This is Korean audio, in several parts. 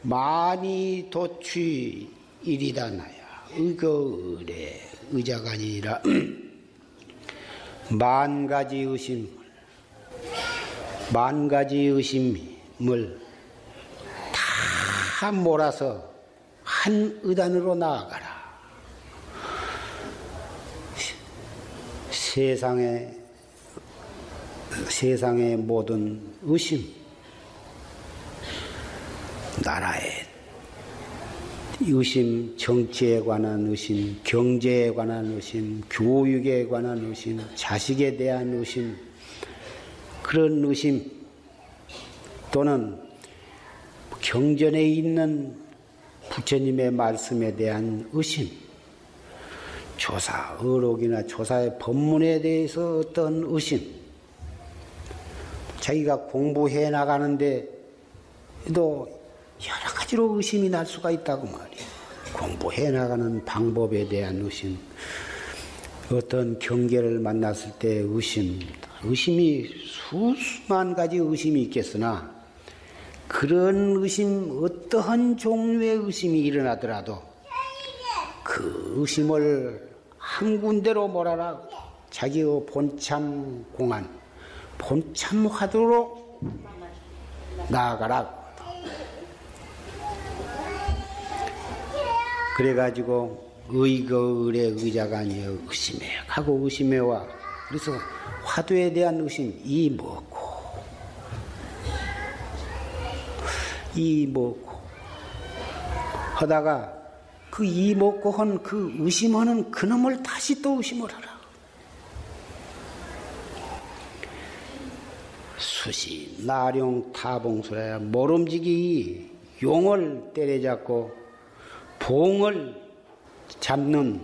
많이 도취 일이다나야 의거의래 의자가 아니라 만 가지 의심을 다 몰아서 한 의단으로 나아가라. 세상의 모든 의심, 나라의 의심, 정치에 관한 의심, 경제에 관한 의심, 교육에 관한 의심, 자식에 대한 의심, 그런 의심 또는 경전에 있는 부처님의 말씀에 대한 의심, 조사, 의록이나 조사의 법문에 대해서 어떤 의심, 자기가 공부해 나가는데 또 여러 가지로 의심이 날 수가 있다고 말이에요. 공부해 나가는 방법에 대한 의심, 어떤 경계를 만났을 때 의심이 수만 가지 의심이 있겠으나 그런 의심, 어떠한 종류의 의심이 일어나더라도 그 의심을 한 군데로 몰아라. 자기의 본참 공안, 본참 화두로 나아가라. 그래가지고 의거의래 의자가 아니여 의심해 하고 의심해와. 그래서 화두에 대한 의심, 이 뭐고 하다가 그 이 먹고 한 그 의심하는 그놈을 다시 또 의심을 하라. 수시 나룡 타봉수라. 모름지기 용을 때려잡고 봉을 잡는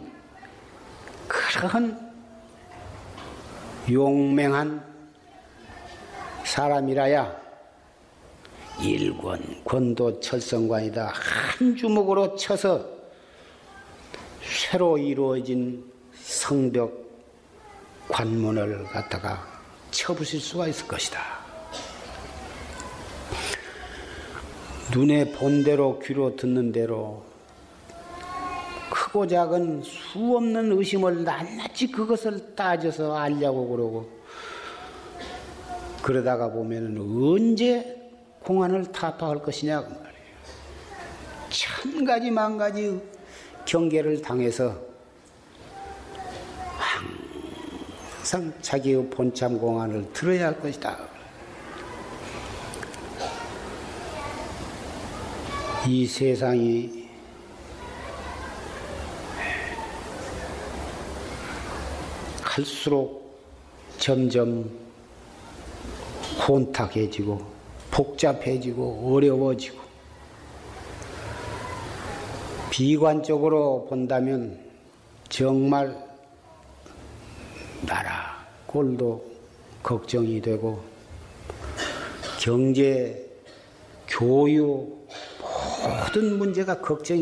그런 용맹한 사람이라야 일권 권도 철성관이다. 한 주먹으로 쳐서 새로 이루어진 성벽 관문을 갖다가 쳐부실 수가 있을 것이다. 눈에 본 대로 귀로 듣는 대로 크고 작은 수 없는 의심을 낱낱이 그것을 따져서 알려고 그러고, 그러다가 보면은 언제 공안을 타파할 것이냐 그 말이에요. 천 가지 만 가지 경계를 당해서 항상 자기의 본참 공안을 들어야 할 것이다. 이 세상이 갈수록 점점 혼탁해지고 복잡해지고 어려워지고, 비관적으로 본다면 정말 나라 꼴도 걱정이 되고, 경제, 교육 모든 문제가 걱정이